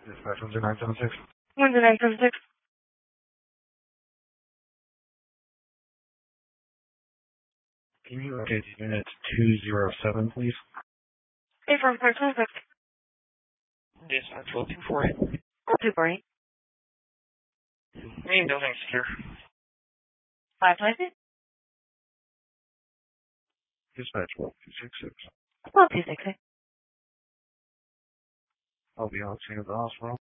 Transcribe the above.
Dispatch 10976. 10976. Can you update the unit 207, please? From 426. Dispatch 1248. 248. Main building secure. 520. Dispatch 12266. 1226. I'll be on scene at the hospital.